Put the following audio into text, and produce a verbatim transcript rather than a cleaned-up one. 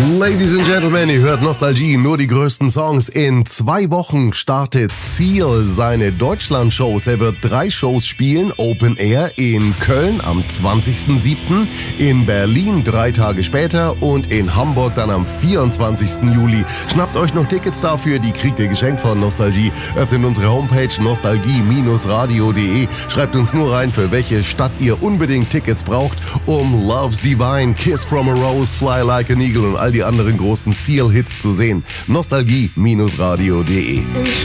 Ladies and Gentlemen, ihr hört Nostalgie, nur die größten Songs. In zwei Wochen startet Seal seine Deutschland-Shows. Er wird drei Shows spielen, Open Air in Köln am zwanzigsten siebten, in Berlin drei Tage später und in Hamburg dann am vierundzwanzigsten Juli. Schnappt euch noch Tickets dafür, die kriegt ihr geschenkt von Nostalgie. Öffnet unsere Homepage nostalgie radio punkt de. Schreibt uns nur rein, für welche Stadt ihr unbedingt Tickets braucht, um Love's Divine, Kiss from a Rose, Fly Like an Eagle und all die anderen großen Seal-Hits zu sehen. nostalgie radio punkt de.